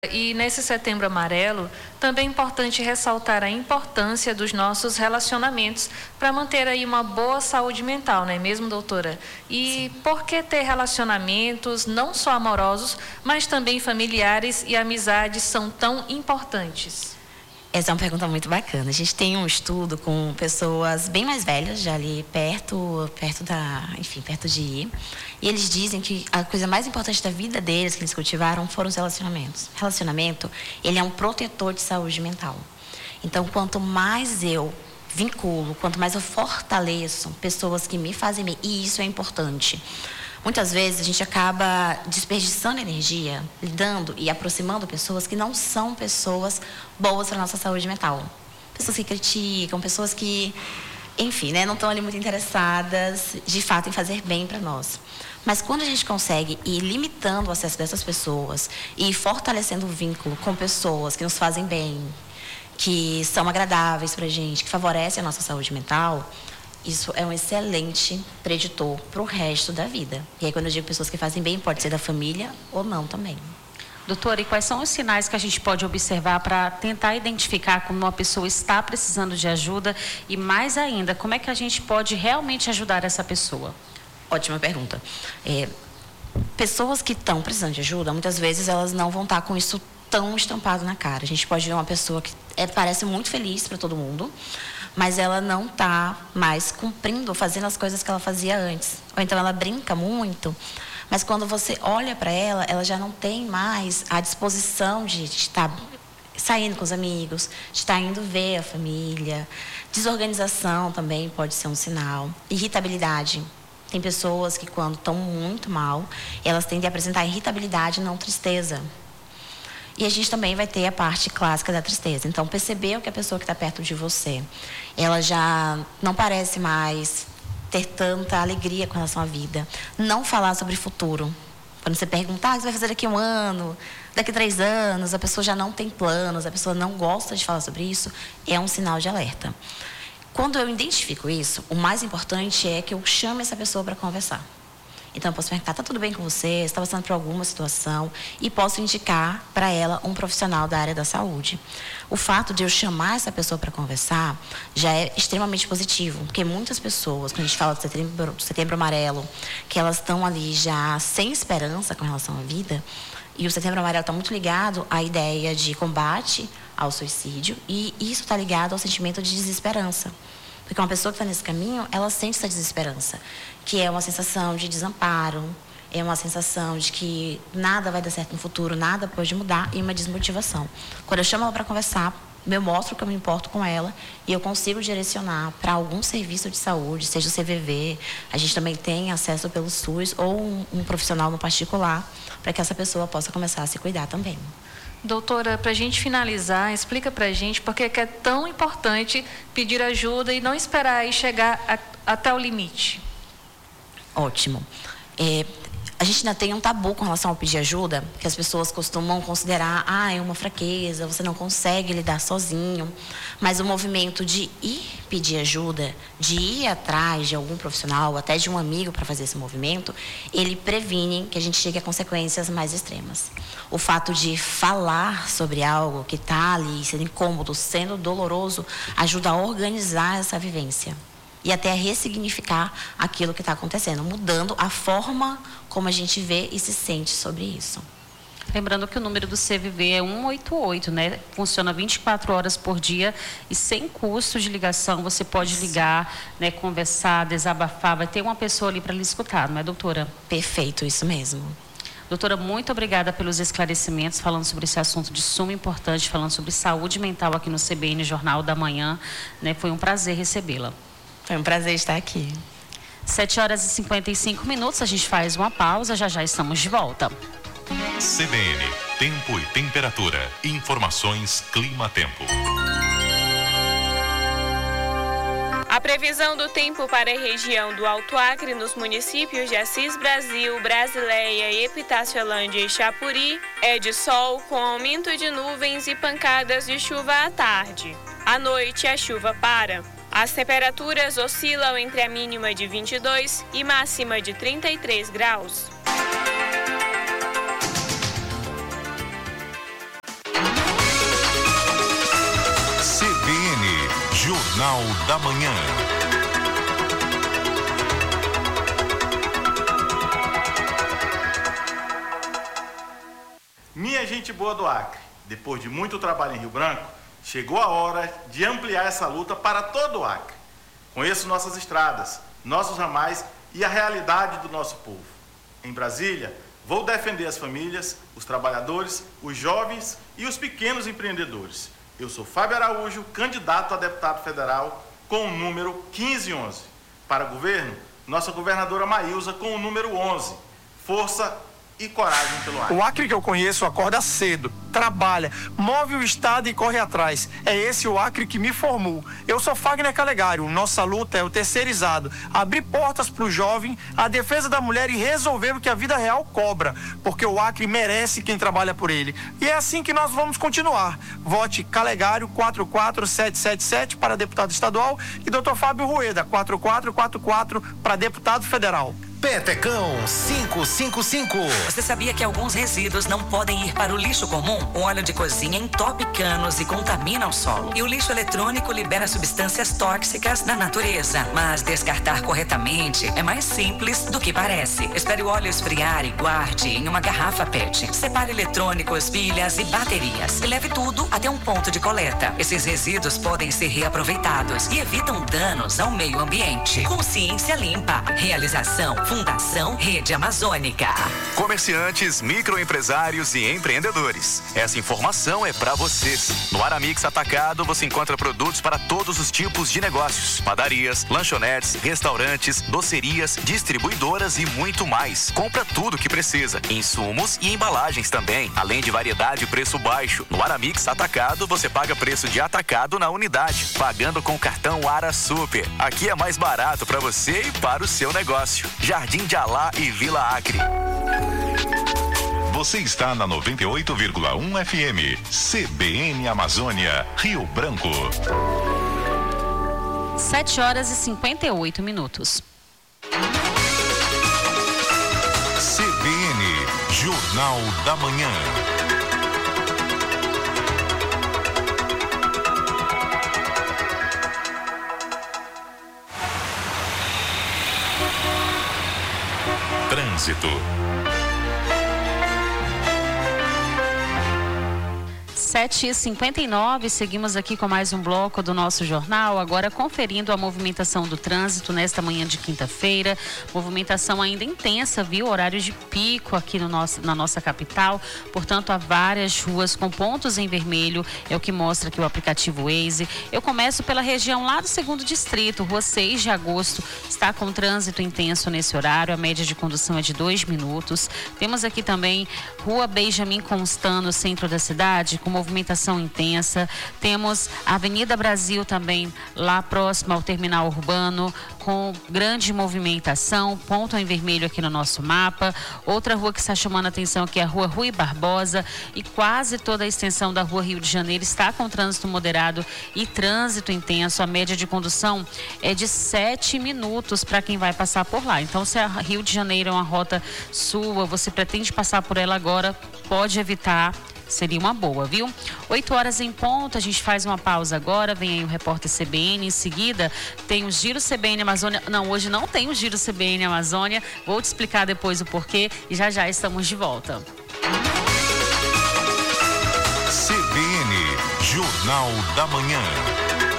E nesse Setembro Amarelo, também é importante ressaltar a importância dos nossos relacionamentos para manter aí uma boa saúde mental, não é mesmo, doutora? E por que ter relacionamentos não só amorosos, mas também familiares e amizades são tão importantes? Essa é uma pergunta muito bacana. A gente tem um estudo com pessoas bem mais velhas, já ali perto de ir. E eles dizem que a coisa mais importante da vida deles, que eles cultivaram, foram os relacionamentos. Relacionamento, ele é um protetor de saúde mental. Então, quanto mais eu vinculo, quanto mais eu fortaleço pessoas que me fazem bem, e isso é importante. Muitas vezes a gente acaba desperdiçando energia, lidando e aproximando pessoas que não são pessoas boas para a nossa saúde mental. Pessoas que criticam, pessoas que, enfim, não estão ali muito interessadas, de fato, em fazer bem para nós. Mas quando a gente consegue ir limitando o acesso dessas pessoas e fortalecendo o vínculo com pessoas que nos fazem bem, que são agradáveis para a gente, que favorecem a nossa saúde mental, isso é um excelente preditor para o resto da vida. E aí, quando eu digo pessoas que fazem bem, pode ser da família ou não também. Doutora, e quais são os sinais que a gente pode observar para tentar identificar como uma pessoa está precisando de ajuda? E mais ainda, como é que a gente pode realmente ajudar essa pessoa? Ótima pergunta. Pessoas que estão precisando de ajuda, muitas vezes elas não vão estar com isso tão estampado na cara. A gente pode ver uma pessoa que parece muito feliz para todo mundo, mas ela não está mais cumprindo, fazendo as coisas que ela fazia antes. Ou então ela brinca muito, mas quando você olha para ela, ela já não tem mais a disposição de estar saindo com os amigos, de estar indo ver a família. Desorganização também pode ser um sinal. Irritabilidade. Tem pessoas que, quando estão muito mal, elas tendem a apresentar irritabilidade, não tristeza. E a gente também vai ter a parte clássica da tristeza. Então, percebeu que a pessoa que está perto de você, ela já não parece mais ter tanta alegria com relação à vida. Não falar sobre futuro. Quando você perguntar, o que você vai fazer daqui a 1 ano, daqui a 3 anos, a pessoa já não tem planos, a pessoa não gosta de falar sobre isso, é um sinal de alerta. Quando eu identifico isso, o mais importante é que eu chame essa pessoa para conversar. Então, eu posso perguntar, está tudo bem com você? Você está passando por alguma situação? E posso indicar para ela um profissional da área da saúde. O fato de eu chamar essa pessoa para conversar já é extremamente positivo, porque muitas pessoas, quando a gente fala do Setembro Amarelo, que elas estão ali já sem esperança com relação à vida, e o Setembro Amarelo está muito ligado à ideia de combate ao suicídio, e isso está ligado ao sentimento de desesperança. Porque uma pessoa que está nesse caminho, ela sente essa desesperança, que é uma sensação de desamparo, é uma sensação de que nada vai dar certo no futuro, nada pode mudar, e uma desmotivação. Quando eu chamo ela para conversar, eu mostro que eu me importo com ela e eu consigo direcionar para algum serviço de saúde, seja o CVV, a gente também tem acesso pelo SUS ou um profissional no particular, para que essa pessoa possa começar a se cuidar também. Doutora, para a gente finalizar, explica para a gente por que é tão importante pedir ajuda e não esperar aí chegar até o limite. Ótimo. A gente ainda tem um tabu com relação ao pedir ajuda, que as pessoas costumam considerar, é uma fraqueza, você não consegue lidar sozinho. Mas o movimento de ir pedir ajuda, de ir atrás de algum profissional, até de um amigo para fazer esse movimento, ele previne que a gente chegue a consequências mais extremas. O fato de falar sobre algo que está ali, sendo incômodo, sendo doloroso, ajuda a organizar essa vivência. E até a ressignificar aquilo que está acontecendo, mudando a forma como a gente vê e se sente sobre isso. Lembrando que o número do CVV é 188, né? Funciona 24 horas por dia e sem custo de ligação. Você pode ligar, né? Conversar, desabafar. Vai ter uma pessoa ali para lhe escutar, não é, doutora? Perfeito, isso mesmo. Doutora, muito obrigada pelos esclarecimentos, falando sobre esse assunto de suma importância, falando sobre saúde mental aqui no CBN Jornal da Manhã, né? Foi um prazer recebê-la. Foi um prazer estar aqui. 7h55, a gente faz uma pausa, já estamos de volta. CBN, tempo e temperatura. Informações Clima-Tempo. A previsão do tempo para a região do Alto Acre, nos municípios de Assis Brasil, Brasileia, Epitáciolândia e Chapuri, é de sol com aumento de nuvens e pancadas de chuva à tarde. À noite, a chuva para. As temperaturas oscilam entre a mínima de 22 e máxima de 33 graus. Jornal da Manhã. Minha gente boa do Acre, depois de muito trabalho em Rio Branco, chegou a hora de ampliar essa luta para todo o Acre. Conheço nossas estradas, nossos ramais e a realidade do nosso povo. Em Brasília, vou defender as famílias, os trabalhadores, os jovens e os pequenos empreendedores. Eu sou Fábio Araújo, candidato a deputado federal com o número 1511. Para governo, nossa governadora Maílza com o número 11. Força e coragem pelo Acre. O Acre que eu conheço acorda cedo, trabalha, move o estado e corre atrás. É esse o Acre que me formou. Eu sou Fagner Calegari. Nossa luta é o terceirizado. Abrir portas para o jovem, a defesa da mulher e resolver o que a vida real cobra. Porque o Acre merece quem trabalha por ele. E é assim que nós vamos continuar. Vote Calegari 44777 para deputado estadual e Dr. Fábio Rueda 4444 para deputado federal. Petecão 555. Você sabia que alguns resíduos não podem ir para o lixo comum? O óleo de cozinha entope canos e contamina o solo. E o lixo eletrônico libera substâncias tóxicas na natureza. Mas descartar corretamente é mais simples do que parece. Espere o óleo esfriar e guarde em uma garrafa PET. Separe eletrônicos, pilhas e baterias. E leve tudo até um ponto de coleta. Esses resíduos podem ser reaproveitados e evitam danos ao meio ambiente. Consciência Limpa. Realização Fundação Rede Amazônica. Comerciantes, microempresários e empreendedores. Essa informação é para vocês. No Aramix Atacado você encontra produtos para todos os tipos de negócios. Padarias, lanchonetes, restaurantes, docerias, distribuidoras e muito mais. Compra tudo que precisa. Insumos e embalagens também. Além de variedade e preço baixo. No Aramix Atacado você paga preço de atacado na unidade. Pagando com o cartão Ara Super. Aqui é mais barato para você e para o seu negócio. Jardim de Alá e Vila Acre. Você está na 98,1 FM. CBN Amazônia, Rio Branco. 7h58. CBN, Jornal da Manhã. Trânsito. 7h59, seguimos aqui com mais um bloco do nosso jornal, agora conferindo a movimentação do trânsito nesta manhã de quinta-feira. Movimentação ainda intensa, viu? Horário de pico aqui na nossa capital, portanto há várias ruas com pontos em vermelho, é o que mostra aqui o aplicativo Waze. Eu começo pela região lá do 2º Distrito, Rua 6 de Agosto, está com trânsito intenso nesse horário, a média de condução é de 2 minutos. Temos aqui também Rua Benjamin Constant, no centro da cidade, com movimentação intensa. Temos a Avenida Brasil também, lá próxima ao terminal urbano, com grande movimentação, ponto em vermelho aqui no nosso mapa. Outra rua que está chamando a atenção aqui é a Rua Rui Barbosa, e quase toda a extensão da Rua Rio de Janeiro está com trânsito moderado e trânsito intenso. A média de condução é de 7 minutos para quem vai passar por lá. Então, se a Rio de Janeiro é uma rota sua, você pretende passar por ela agora, pode evitar. Seria uma boa, viu? 8h em ponto, a gente faz uma pausa agora, vem aí o repórter CBN, em seguida tem o Giro CBN Amazônia. Não, hoje não tem o Giro CBN Amazônia, vou te explicar depois o porquê e já já estamos de volta. CBN, Jornal da Manhã.